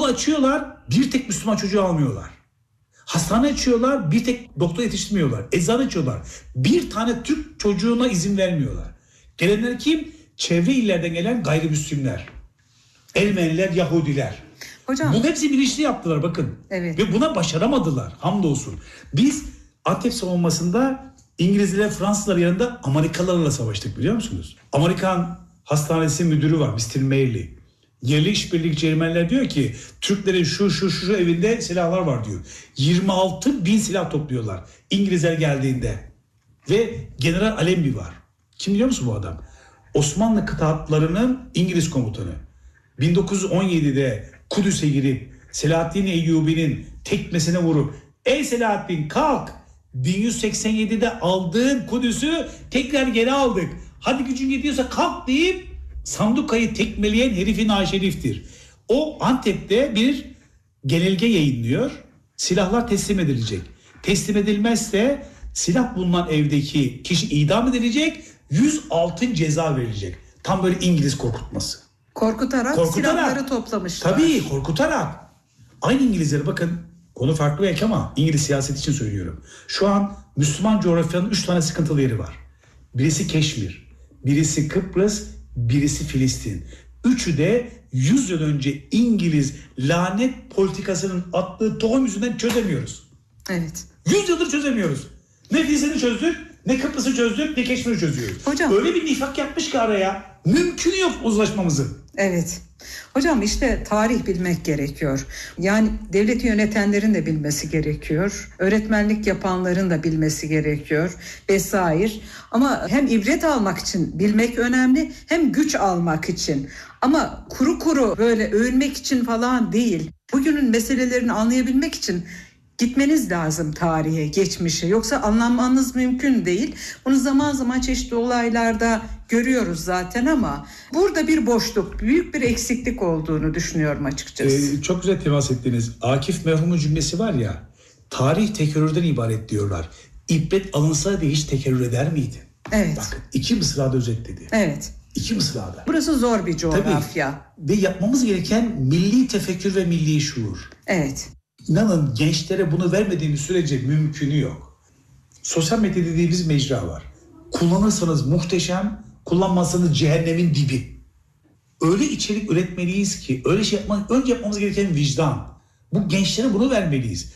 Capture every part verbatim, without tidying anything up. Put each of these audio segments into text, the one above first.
açıyorlar, bir tek Müslüman çocuğu almıyorlar. Hastane açıyorlar, bir tek doktor yetiştirmiyorlar. Eczane açıyorlar, bir tane Türk çocuğuna izin vermiyorlar. Gelenler kim? Çevre illerden gelen gayrimüslimler. Ermeniler, Yahudiler. Hocam. Bunun hepsi bilinçli yaptılar bakın. Evet. Ve buna başaramadılar hamdolsun. Biz Antep savunmasında İngilizler, Fransızlar yanında Amerikalılarla savaştık biliyor musunuz? Amerikan hastanesi müdürü var mister Mayerly. Yerli işbirlikçi Ermeniler diyor ki Türklerin şu şu şu evinde silahlar var diyor. yirmi altı bin silah topluyorlar İngilizler geldiğinde. Ve General Allenby var. Kim biliyor musun bu adam? Osmanlı kıtaatlarının İngiliz komutanı. bin dokuz yüz on yedide Kudüs'e girip Selahaddin Eyyubi'nin tekmesine vurup ey Selahaddin kalk, bin yüz seksen yedide aldığın Kudüs'ü tekrar geri aldık. Hadi gücün yetiyorsa kalk deyip Sanduka'yı tekmeleyen herifin aşeriftir. O Antep'te bir genelge yayınlıyor. Silahlar teslim edilecek. Teslim edilmezse silah bulunan evdeki kişi idam edilecek, yüz altın ceza verilecek. Tam böyle İngiliz korkutması. Korkutarak, korkutarak silahları toplamışlar. Tabii korkutarak. Aynı İngilizleri bakın, konu farklı belki ama İngiliz siyaseti için söylüyorum. Şu an Müslüman coğrafyanın üç tane sıkıntılı yeri var. Birisi Keşmir, birisi Kıbrıs, birisi Filistin. Üçü de yüz yıl önce İngiliz lanet politikasının attığı tohum yüzünden çözemiyoruz. Evet. yüz yıldır çözemiyoruz. Ne Filistin'i çözdük, ne Kıbrıs'ı çözdük, ne Keşmir'i çözüyoruz. Hocam. Öyle bir nifak yapmış ki araya. Mümkün yok uzlaşmamızın. Evet. Hocam işte tarih bilmek gerekiyor. Yani devleti yönetenlerin de bilmesi gerekiyor. Öğretmenlik yapanların da bilmesi gerekiyor vesaire. Ama hem ibret almak için bilmek önemli, hem güç almak için. Ama kuru kuru böyle övünmek için falan değil. Bugünün meselelerini anlayabilmek için gitmeniz lazım tarihe, geçmişe. Yoksa anlamanız mümkün değil. Bunu zaman zaman çeşitli olaylarda görüyoruz zaten ama burada bir boşluk, büyük bir eksiklik olduğunu düşünüyorum açıkçası. Ee, çok güzel temas ettiniz. Akif merhumun cümlesi var ya, tarih tekerrürden ibaret diyorlar. İbret alınsaydı hiç tekerrür eder miydi? Evet. Bakın iki mısrada özetledi. Evet. İki mısrada. Burası zor bir coğrafya. Tabii. Ve yapmamız gereken milli tefekkür ve milli şuur. Evet. İnanın gençlere bunu vermediğimiz sürece mümkünü yok. Sosyal medya dediğimiz mecra var. Kullanırsanız muhteşem, kullanmazsanız cehennemin dibi. Öyle içerik üretmeliyiz ki, öyle şey yapmak, önce yapmamız gereken vicdan. Bu gençlere bunu vermeliyiz.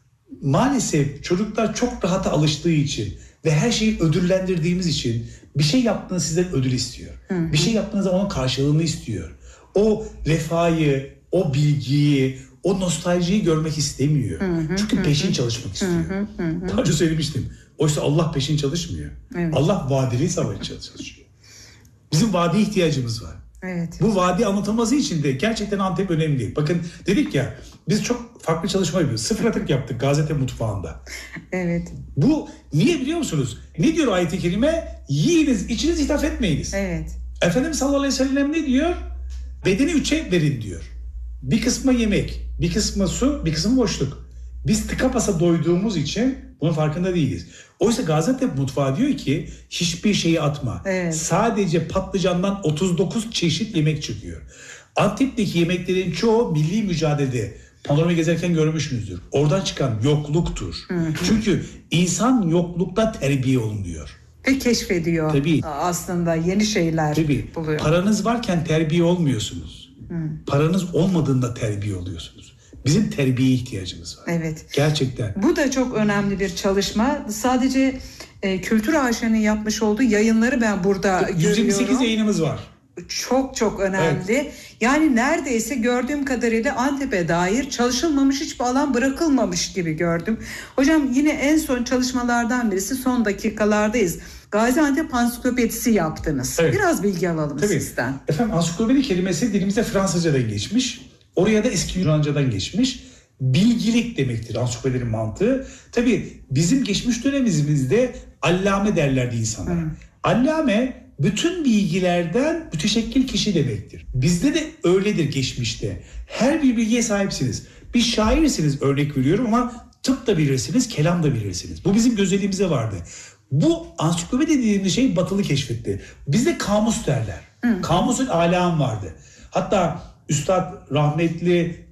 Maalesef çocuklar çok rahata alıştığı için ve her şeyi ödüllendirdiğimiz için bir şey yaptığınız sizden ödül istiyor. Hı hı. Bir şey yaptığınızda onun karşılığını istiyor. O refahı, o bilgiyi, o nostaljiyi görmek istemiyor. Hı hı, Çünkü hı, peşin çalışmak istiyor. Hı hı, hı. Daha önce söylemiştim. Oysa Allah peşin çalışmıyor. Evet. Allah vadeli savaş çalışıyor. Bizim vadi ihtiyacımız var. Evet. Bu vadi anlatılması için de gerçekten Antep önemli. Bakın dedik ya, biz çok farklı çalışma yapıyoruz. Sıfır atık yaptık Gaziantep mutfağında. Evet. Bu niye biliyor musunuz? Ne diyor ayet-i kerime? Yiyiniz, içiniz, ithaf etmeyiniz. Evet. Efendimiz sallallahu aleyhi ve sellem ne diyor? Bedeni üçe verin diyor. Bir kısmı yemek, bir kısmı su, bir kısmı boşluk. Biz tıka basa doyduğumuz için bunun farkında değiliz. Oysa Gaziantep mutfağı diyor ki hiçbir şeyi atma. Evet. Sadece patlıcandan otuz dokuz çeşit yemek çıkıyor. Antep'teki yemeklerin çoğu milli mücadelede. Panoramı gezerken görmüşsünüzdür. Oradan çıkan yokluktur. Hı hı. Çünkü insan yoklukta terbiye olunuyor. Ve keşfediyor. Tabii. Aslında yeni şeyler Tabii. buluyor. Paranız varken terbiye olmuyorsunuz. Hı. Paranız olmadığında terbiye oluyorsunuz. Bizim terbiyeye ihtiyacımız var. Evet. Gerçekten. Bu da çok önemli bir çalışma. Sadece e, Kültür A Ş'nin yapmış olduğu yayınları ben burada görüyorum. yüz yirmi sekiz yayınımız var. Çok çok önemli. Evet. Yani neredeyse gördüğüm kadarıyla Antep'e dair çalışılmamış hiçbir alan bırakılmamış gibi gördüm. Hocam yine en son çalışmalardan birisi, son dakikalardayız. Gaziantep Ansiklopedisi yaptınız. Evet. Biraz bilgi alalım Tabii. sizden. Efendim ansiklopedi kelimesi dilimizde Fransızcadan geçmiş. Oraya da eski Yunancadan geçmiş. Bilgilik demektir ansiklopedinin mantığı. Tabii bizim geçmiş dönemimizde allame derlerdi insanlara. Hı. Allame bütün bilgilerden müteşekkil kişi demektir. Bizde de öyledir geçmişte. Her bir bilgiye sahipsiniz. Bir şairsiniz örnek veriyorum ama tıp da bilirsiniz, kelam da bilirsiniz. Bu bizim gözelliğimize vardı. Bu ansiklopedi dediğimiz şey Batılı keşfetti. Bizde kamus derler. Hı. Kamusul alam vardı. Hatta Üstad rahmetli